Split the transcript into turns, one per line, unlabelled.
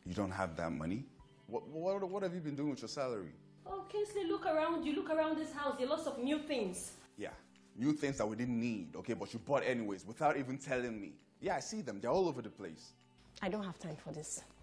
You don't have that money? What have you been doing with your salary?
Oh, Kingsley, look around you. Look around this house. There are lots of new things.
Yeah, new things that we didn't need, okay? But you bought anyways without even telling me. Yeah, I see them. They're all over the place.
I don't have time for this.